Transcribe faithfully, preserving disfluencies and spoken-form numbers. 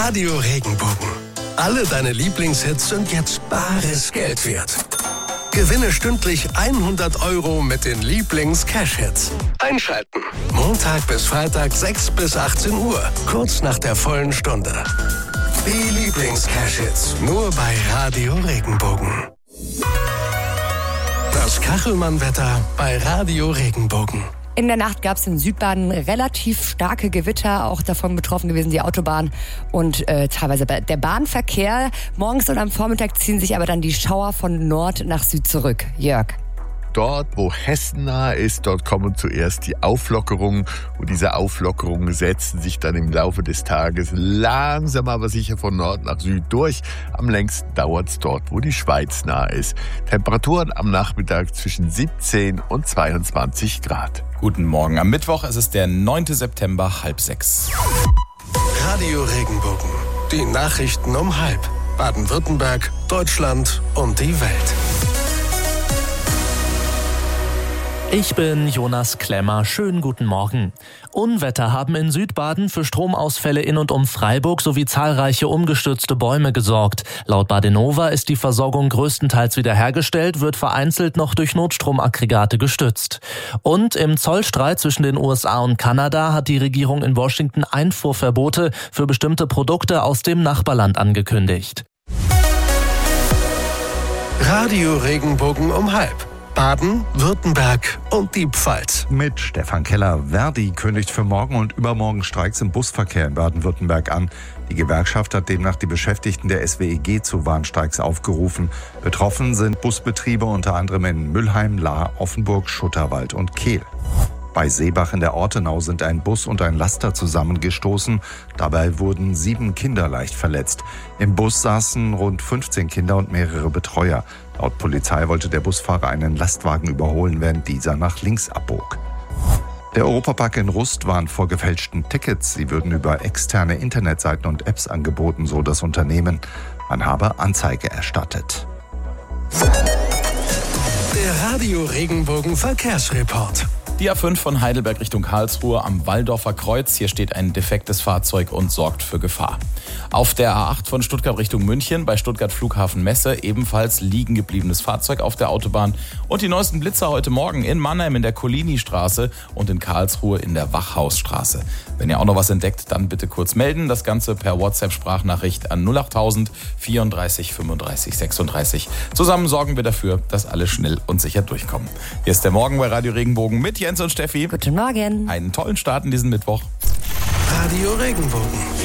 Radio Regenbogen. Alle deine Lieblingshits sind jetzt bares Geld wert. Gewinne stündlich hundert Euro mit den Lieblings-Cash-Hits. Einschalten. Montag bis Freitag sechs bis achtzehn Uhr. Kurz nach der vollen Stunde. Die Lieblings-Cash-Hits. Nur bei Radio Regenbogen. Das Kachelmann-Wetter bei Radio Regenbogen. In der Nacht gab es in Südbaden relativ starke Gewitter, auch davon betroffen gewesen die Autobahn und äh, teilweise der Bahnverkehr. Morgens und am Vormittag ziehen sich aber dann die Schauer von Nord nach Süd zurück. Jörg. Dort, wo Hessen nahe ist, dort kommen zuerst die Auflockerungen. Und diese Auflockerungen setzen sich dann im Laufe des Tages langsam aber sicher von Nord nach Süd durch. Am längsten dauert es dort, wo die Schweiz nahe ist. Temperaturen am Nachmittag zwischen siebzehn und zweiundzwanzig Grad. Guten Morgen. Am Mittwoch ist es der neunten September, halb sechs. Radio Regenbogen. Die Nachrichten um halb. Baden-Württemberg, Deutschland und die Welt. Ich bin Jonas Klemmer. Schönen guten Morgen. Unwetter haben in Südbaden für Stromausfälle in und um Freiburg sowie zahlreiche umgestürzte Bäume gesorgt. Laut Badenova ist die Versorgung größtenteils wiederhergestellt, wird vereinzelt noch durch Notstromaggregate gestützt. Und im Zollstreit zwischen den U S A und Kanada hat die Regierung in Washington Einfuhrverbote für bestimmte Produkte aus dem Nachbarland angekündigt. Radio Regenbogen um halb. Baden, Württemberg und die Pfalz. Mit Stefan Keller. Verdi kündigt für morgen und übermorgen Streiks im Busverkehr in Baden-Württemberg an. Die Gewerkschaft hat demnach die Beschäftigten der S W E G zu Warnstreiks aufgerufen. Betroffen sind Busbetriebe unter anderem in Mülheim, Lahr, Offenburg, Schutterwald und Kehl. Bei Seebach in der Ortenau sind ein Bus und ein Laster zusammengestoßen. Dabei wurden sieben Kinder leicht verletzt. Im Bus saßen rund fünfzehn Kinder und mehrere Betreuer. Laut Polizei wollte der Busfahrer einen Lastwagen überholen, während dieser nach links abbog. Der Europapark in Rust warnt vor gefälschten Tickets. Sie würden über externe Internetseiten und Apps angeboten, so das Unternehmen. Man habe Anzeige erstattet. Der Radio Regenbogen Verkehrsreport. Die A fünf von Heidelberg Richtung Karlsruhe am Walldorfer Kreuz. Hier steht ein defektes Fahrzeug und sorgt für Gefahr. Auf der A acht von Stuttgart Richtung München bei Stuttgart Flughafen Messe ebenfalls liegen gebliebenes Fahrzeug auf der Autobahn. Und die neuesten Blitzer heute Morgen in Mannheim in der Collini-Straße und in Karlsruhe in der Wachhausstraße. Wenn ihr auch noch was entdeckt, dann bitte kurz melden. Das Ganze per WhatsApp-Sprachnachricht an null achttausend vierunddreißig fünfunddreißig sechsunddreißig. Zusammen sorgen wir dafür, dass alle schnell und sicher durchkommen. Hier ist der Morgen bei Radio Regenbogen mit Jens und Steffi. Guten Morgen. Einen tollen Start in diesen Mittwoch. Radio Regenbogen.